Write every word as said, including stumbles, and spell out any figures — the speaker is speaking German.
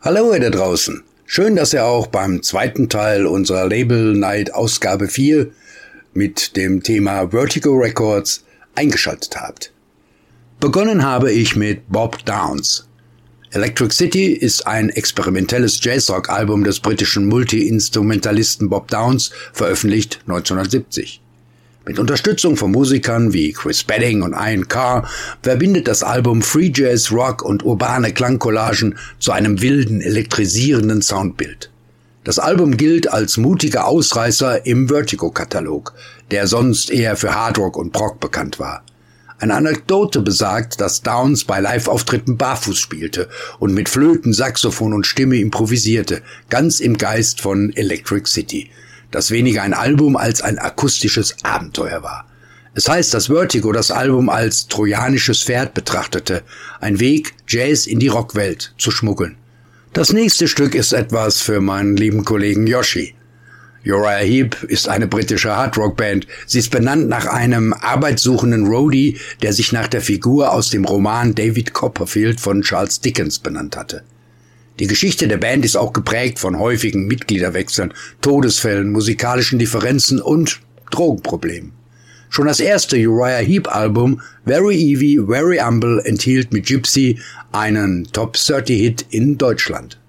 Hallo ihr da draußen. Schön, dass ihr auch beim zweiten Teil unserer Label Night Ausgabe vier mit dem Thema Vertigo Records eingeschaltet habt. Begonnen habe ich mit Bob Downes. Electric City ist ein experimentelles Jazzrock-Album des britischen Multi-Instrumentalisten Bob Downes, veröffentlicht neunzehnhundertsiebzig. Mit Unterstützung von Musikern wie Chris Spedding und Ian Carr verbindet das Album Free Jazz, Rock und urbane Klangcollagen zu einem wilden, elektrisierenden Soundbild. Das Album gilt als mutiger Ausreißer im Vertigo-Katalog, der sonst eher für Hardrock und Prog bekannt war. Eine Anekdote besagt, dass Downes bei Live-Auftritten barfuß spielte und mit Flöten, Saxophon und Stimme improvisierte, ganz im Geist von Electric City, das weniger ein Album als ein akustisches Abenteuer war. Es heißt, dass Vertigo das Album als trojanisches Pferd betrachtete, ein Weg, Jazz in die Rockwelt zu schmuggeln. Das nächste Stück ist etwas für meinen lieben Kollegen Yoshi. Uriah Heep ist eine britische Hardrock-Band. Sie ist benannt nach einem arbeitssuchenden Roadie, der sich nach der Figur aus dem Roman David Copperfield von Charles Dickens benannt hatte. Die Geschichte der Band ist auch geprägt von häufigen Mitgliederwechseln, Todesfällen, musikalischen Differenzen und Drogenproblemen. Schon das erste Uriah Heep-Album Very Evie, Very Humble enthielt mit Gypsy einen Top dreißig Hit in Deutschland.